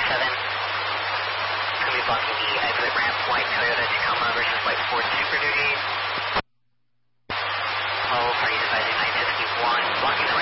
Going to be blocking the exit ramp, white Toyota Tacoma versus white Ford Super Duty. Hull, parties advising 951, blocking the